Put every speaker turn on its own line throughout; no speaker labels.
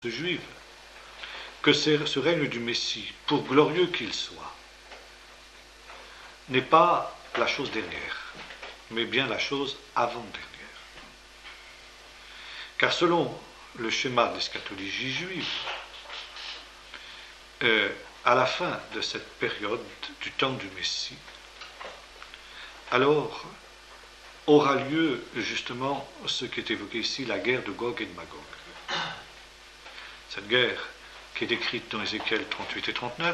juive, que ce règne du Messie, pour glorieux qu'il soit, n'est pas la chose dernière, mais bien la chose avant-dernière. Car selon le schéma de l'eschatologie juive, à la fin de cette période du temps du Messie, alors aura lieu justement ce qui est évoqué ici, la guerre de Gog et de Magog. Cette guerre qui est décrite dans Ézéchiel 38 et 39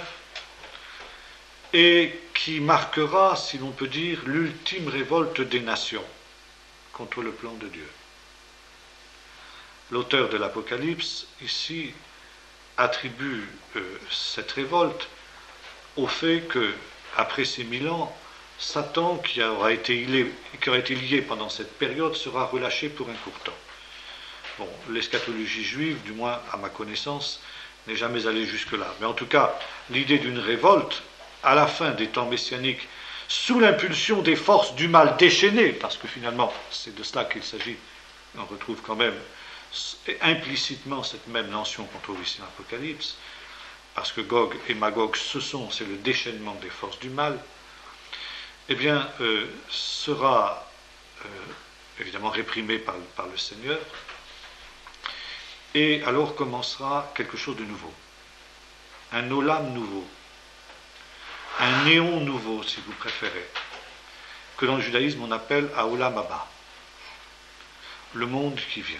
et qui marquera, si l'on peut dire, l'ultime révolte des nations contre le plan de Dieu. L'auteur de l'Apocalypse, ici, attribue cette révolte au fait que, après ces 1000 ans, Satan, qui aura été lié pendant cette période, sera relâché pour un court temps. Bon, l'eschatologie juive, du moins à ma connaissance, n'est jamais allée jusque-là. Mais en tout cas, l'idée d'une révolte, à la fin des temps messianiques, sous l'impulsion des forces du mal déchaînées, parce que finalement, c'est de cela qu'il s'agit, on retrouve quand même implicitement cette même mention qu'on trouve ici dans l'Apocalypse, parce que Gog et Magog, c'est le déchaînement des forces du mal, eh bien, sera évidemment réprimé par le Seigneur, et alors commencera quelque chose de nouveau, un olam nouveau, un néon nouveau, si vous préférez, que dans le judaïsme on appelle Haolam Haba, le monde qui vient.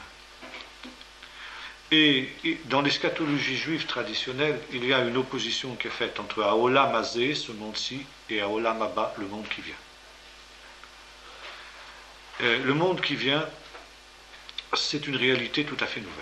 Et dans l'eschatologie juive traditionnelle, il y a une opposition qui est faite entre Haolam Hazé, ce monde-ci, et Haolam Haba, le monde qui vient. Le monde qui vient, c'est une réalité tout à fait nouvelle.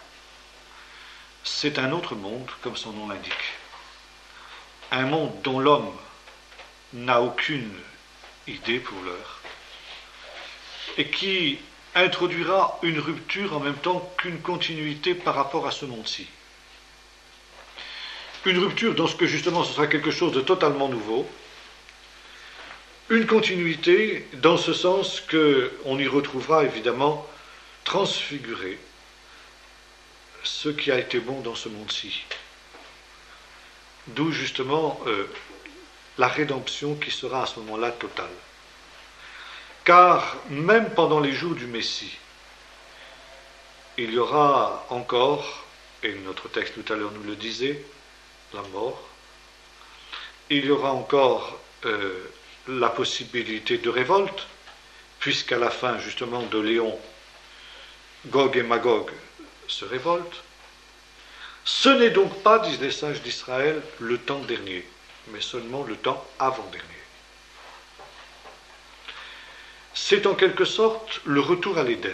C'est un autre monde, comme son nom l'indique. Un monde dont l'homme n'a aucune idée pour l'heure, et qui introduira une rupture en même temps qu'une continuité par rapport à ce monde-ci. Une rupture dans ce que justement ce sera quelque chose de totalement nouveau, une continuité dans ce sens qu'on y retrouvera évidemment transfiguré ce qui a été bon dans ce monde-ci. D'où justement la rédemption qui sera à ce moment-là totale. Car même pendant les jours du Messie, il y aura encore, et notre texte tout à l'heure nous le disait, la mort, il y aura encore la possibilité de révolte, puisqu'à la fin justement de Léon, Gog et Magog se révoltent. Ce n'est donc pas, disent les sages d'Israël, le temps dernier, mais seulement le temps avant-dernier. C'est en quelque sorte le retour à l'Éden,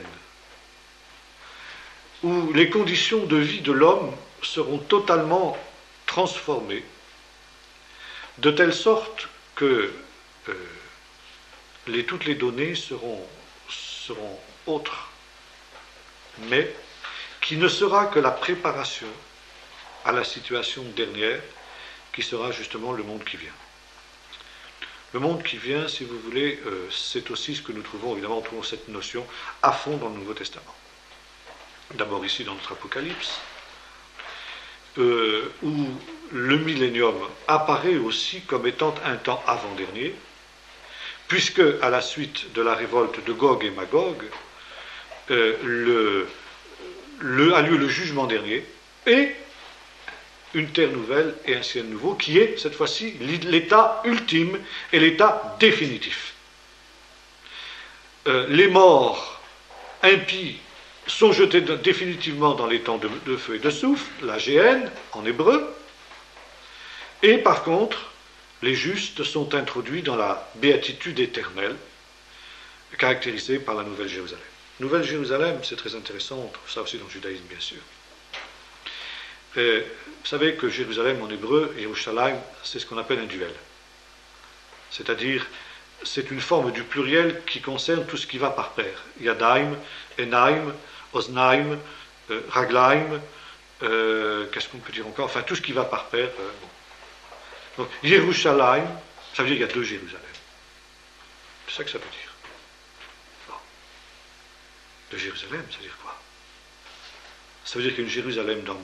où les conditions de vie de l'homme seront totalement transformées, de telle sorte que toutes les données seront autres, mais qui ne sera que la préparation à la situation dernière, qui sera justement le monde qui vient. Le monde qui vient, si vous voulez, c'est aussi ce que nous trouvons, évidemment, nous trouvons cette notion à fond dans le Nouveau Testament. D'abord ici dans notre Apocalypse, où le millénium apparaît aussi comme étant un temps avant-dernier, puisque à la suite de la révolte de Gog et Magog, a lieu le jugement dernier, et une terre nouvelle et un ciel nouveau, qui est, cette fois-ci, l'état ultime et l'état définitif. Les morts impies sont jetés définitivement dans les temps de feu et de soufre, la géhenne, en hébreu, et par contre, les justes sont introduits dans la béatitude éternelle, caractérisée par la Nouvelle Jérusalem. Nouvelle Jérusalem, c'est très intéressant, on trouve ça aussi dans le judaïsme, bien sûr. Vous savez que Jérusalem en hébreu, Yerushalayim, c'est ce qu'on appelle un duel. C'est-à-dire, c'est une forme du pluriel qui concerne tout ce qui va par paire. Yadaim, Enaim, Oznaim, Raglaim, qu'est-ce qu'on peut dire encore? Enfin, tout ce qui va par paire. Bon. Donc, Yerushalayim, ça veut dire qu'il y a 2 Jérusalem. C'est ça que ça veut dire. Bon. 2 Jérusalem, ça veut dire quoi? Ça veut dire qu'il y a une Jérusalem d'en